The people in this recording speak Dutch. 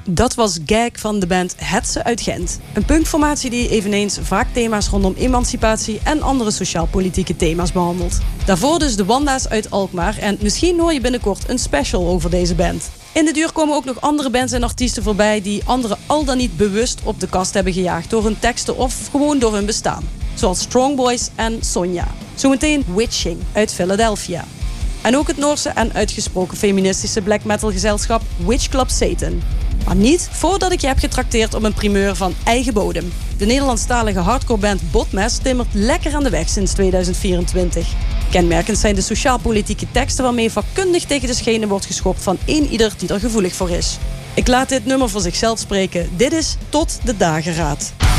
Dat was Gag van de band Hetze uit Gent. Een punkformatie die eveneens vaak thema's rondom emancipatie en andere sociaal-politieke thema's behandelt. Daarvoor dus de Wanda's uit Alkmaar en misschien hoor je binnenkort een special over deze band. In dit uur komen ook nog andere bands en artiesten voorbij die anderen al dan niet bewust op de kast hebben gejaagd door hun teksten of gewoon door hun bestaan. Zoals Strong Boys en Sonja. Zometeen Witching uit Philadelphia. En ook het Noorse en uitgesproken feministische black metal gezelschap Witch Club Satan. Maar niet voordat ik je heb getrakteerd op een primeur van eigen bodem. De Nederlandstalige hardcore band Botmes timmert lekker aan de weg sinds 2024. Kenmerkend zijn de sociaal-politieke teksten waarmee vakkundig tegen de schenen wordt geschopt van eenieder die er gevoelig voor is. Ik laat dit nummer voor zichzelf spreken. Dit is Tot de Dageraad.